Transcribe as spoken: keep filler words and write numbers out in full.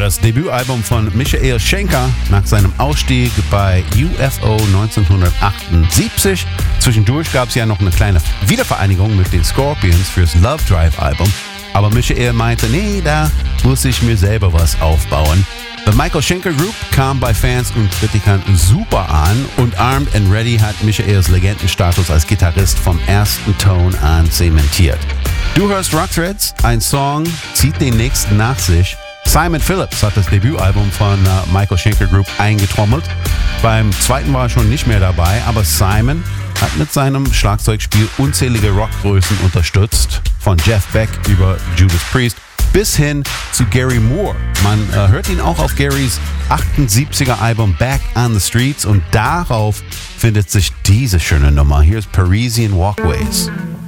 Das Debütalbum von Michael Schenker nach seinem Ausstieg bei U F O neunzehnhundertachtundsiebzig. Zwischendurch gab es ja noch eine kleine Wiedervereinigung mit den Scorpions fürs Love Drive-Album. Aber Michael meinte, nee, da muss ich mir selber was aufbauen. The Michael Schenker Group kam bei Fans und Kritikern super an und Armed and Ready hat Michaels Legendenstatus als Gitarrist vom ersten Ton an zementiert. Du hörst Rock Threads, ein Song zieht den nächsten nach sich. Simon Phillips hat das Debütalbum von uh, Michael Schenker Group eingetrommelt. Beim zweiten war er schon nicht mehr dabei, aber Simon hat mit seinem Schlagzeugspiel unzählige Rockgrößen unterstützt. Von Jeff Beck über Judas Priest bis hin zu Gary Moore. Man äh, hört ihn auch auf Garys achtundsiebziger Album Back on the Streets und darauf findet sich diese schöne Nummer. Hier ist Parisian Walkways.